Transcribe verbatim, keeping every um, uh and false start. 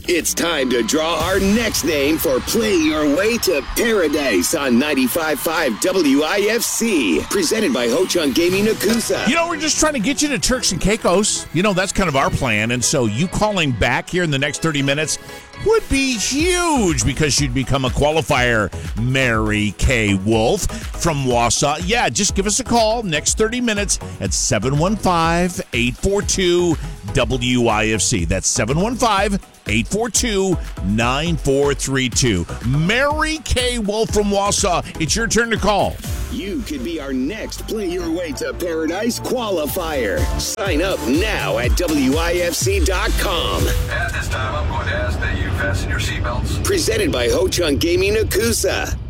It's time to draw our next name for Play Your Way to Paradise on ninety-five point five W I F C. Presented by Ho Chunk Gaming Nakusa. You know, we're just trying to get you to Turks and Caicos. You know, that's kind of our plan. And so you calling back here in the next thirty minutes would be huge because you'd become a qualifier. Mary Kay Wolf from Wausau. Yeah, just give us a call next thirty minutes at seven one five, eight four two, W I F C. That's seven one five, eight four two, nine four three two. Mary Kay Wolf from Wausau. It's your turn to call. You could be our next Play Your Way to Paradise qualifier. Sign up now at W I F C dot com. At this time, I'm going to ask that you fasten your seatbelts. Presented by Ho Chunk Gaming Nakusa.